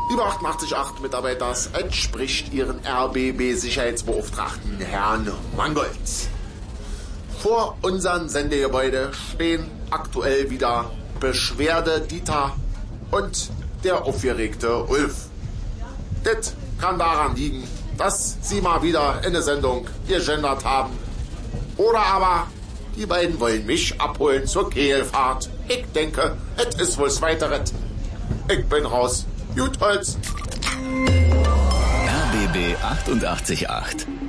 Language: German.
Lieber 88.8 Mitarbeiters, entspricht Ihren RBB-Sicherheitsbeauftragten Herrn Mangold. Vor unserem Sendegebäude stehen aktuell wieder Beschwerde Dieter und der aufgeregte Ulf. Das kann daran liegen, dass Sie mal wieder in der Sendung gegendert haben. Oder aber die beiden wollen mich abholen zur Kehlfahrt. Ich denke, es ist wohl das Weiteres. Ich bin raus. Gut, Holz. RBB 88.8